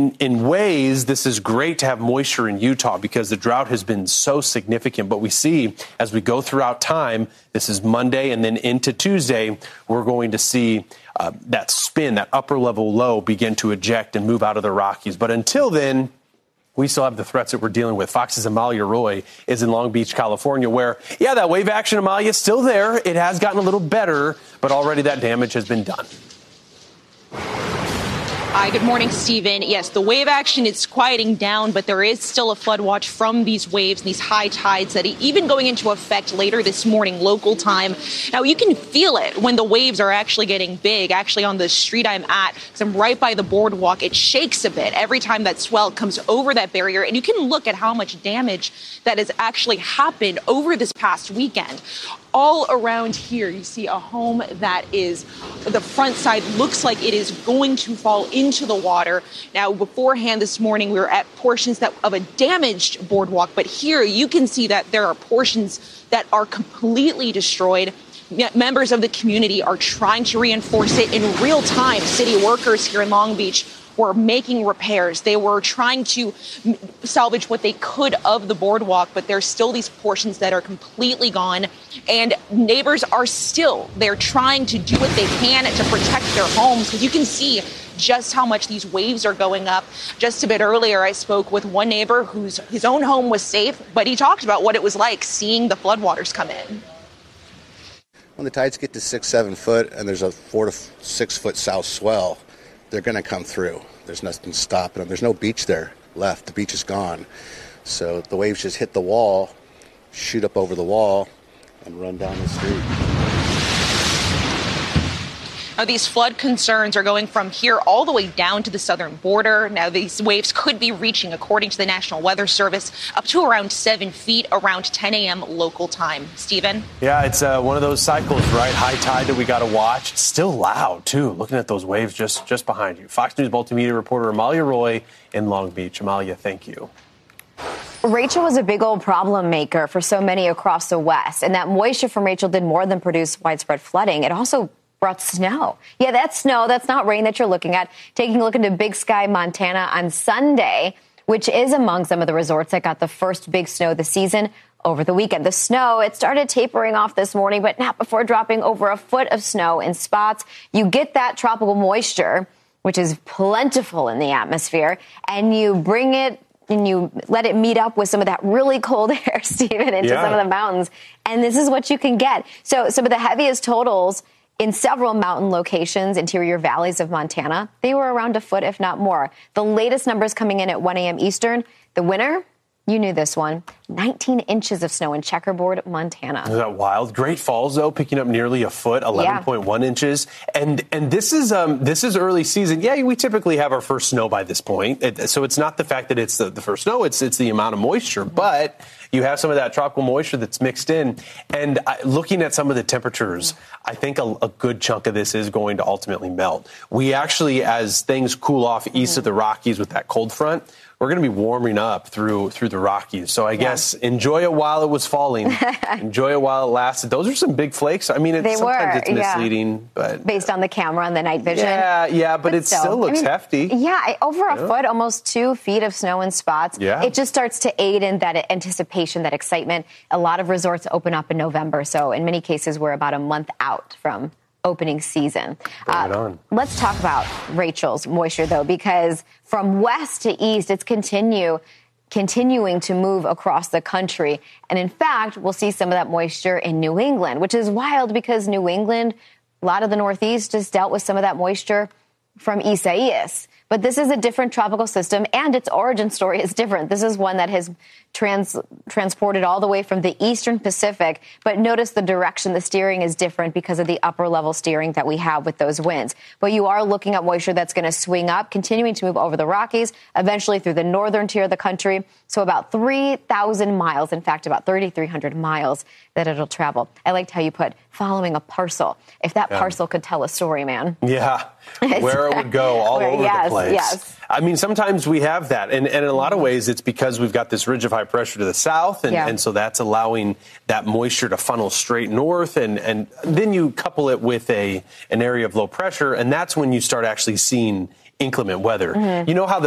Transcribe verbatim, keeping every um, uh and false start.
in, in ways, this is great to have moisture in Utah because the drought has been so significant. But we see as we go throughout time, this is Monday and then into Tuesday, we're going to see uh, that spin, that upper level low begin to eject and move out of the Rockies. But until then, we still have the threats that we're dealing with. Fox's Amalia Roy is in Long Beach, California, where, yeah, that wave action, Amalia, is still there. It has gotten a little better, but already that damage has been done. Hi, good morning, Stephen. Yes, the wave action is quieting down, but there is still a flood watch from these waves and these high tides that even going into effect later this morning, local time. Now, you can feel it when the waves are actually getting big. Actually, on the street I'm at, because I'm right by the boardwalk, it shakes a bit every time that swell comes over that barrier. And you can look at how much damage that has actually happened over this past weekend. All around here, you see a home that is, the front side looks like it is going to fall into the water. Now, beforehand this morning, we were at portions that of a damaged boardwalk, but here you can see that there are portions that are completely destroyed. Members of the community are trying to reinforce it in real time. City workers here in Long Beach were making repairs. They were trying to salvage what they could of the boardwalk, but there's still these portions that are completely gone. And neighbors are still, they're trying to do what they can to protect their homes, because you can see just how much these waves are going up. Just a bit earlier, I spoke with one neighbor whose his own home was safe, but he talked about what it was like seeing the floodwaters come in. When the tides get to six, seven foot and there's a four to six foot south swell, they're going to come through. There's nothing stopping them. There's no beach there left. The beach is gone. So the waves just hit the wall, shoot up over the wall, and run down the street. Now, these flood concerns are going from here all the way down to the southern border. Now, these waves could be reaching, according to the National Weather Service, up to around seven feet around ten a.m. local time. Stephen? Yeah, it's uh, one of those cycles, right? High tide that we got to watch. It's still loud, too, looking at those waves just, just behind you. Fox News multimedia reporter Amalia Roy in Long Beach. Amalia, thank you. Rachel was a big old problem maker for so many across the West. And that moisture from Rachel did more than produce widespread flooding. It also brought snow. Yeah, that's snow. That's not rain that you're looking at. Taking a look into Big Sky, Montana on Sunday, which is among some of the resorts that got the first big snow this season over the weekend. The snow, it started tapering off this morning, but not before dropping over a foot of snow in spots. You get that tropical moisture, which is plentiful in the atmosphere, and you bring it and you let it meet up with some of that really cold air, Stephen, into yeah. some of the mountains. And this is what you can get. So some of the heaviest totals in several mountain locations, interior valleys of Montana, they were around a foot, if not more. The latest numbers coming in at one a.m. Eastern, the winner, you knew this one, nineteen inches of snow in Checkerboard, Montana. Isn't that wild? Great Falls, though, picking up nearly a foot, eleven point one yeah. inches. And and this is um this is early season. Yeah, we typically have our first snow by this point. It, so it's not the fact that it's the, the first snow, it's it's the amount of moisture. Mm-hmm. But you have some of that tropical moisture that's mixed in. And I, looking at some of the temperatures, I think a, a good chunk of this is going to ultimately melt. We actually, as things cool off east mm-hmm. of the Rockies with that cold front, we're going to be warming up through through the Rockies. So I yeah. guess enjoy it while it was falling. Enjoy it while it lasted. Those are some big flakes. I mean, it's, they sometimes were, it's misleading. Yeah. but Based on the camera and the night vision. Yeah, yeah, but, but it still, still looks I mean, hefty. Yeah, over a yeah. foot, almost two feet of snow in spots. Yeah. It just starts to aid in that anticipation, that excitement. A lot of resorts open up in November. So in many cases, we're about a month out from opening season. Bring it on. Uh, let's talk about Rachel's moisture, though, because from west to east, it's continue continuing to move across the country. And in fact, we'll see some of that moisture in New England, which is wild because New England, a lot of the Northeast just dealt with some of that moisture from Isaias. But this is a different tropical system, and its origin story is different. This is one that has trans- transported all the way from the eastern Pacific. But notice the direction, the steering is different because of the upper level steering that we have with those winds. But you are looking at moisture that's going to swing up, continuing to move over the Rockies, eventually through the northern tier of the country. So about three thousand miles, in fact, about three thousand three hundred miles that it'll travel. I liked how you put following a parcel. If that yeah. parcel could tell a story, man. Yeah, where it would go all where, over yes, the place. Yes. I mean, sometimes we have that. And, and in a lot of ways, it's because we've got this ridge of high pressure to the south. And, yeah. and so that's allowing that moisture to funnel straight north. And, and then you couple it with a an area of low pressure. And that's when you start actually seeing inclement weather. Mm-hmm. You know how the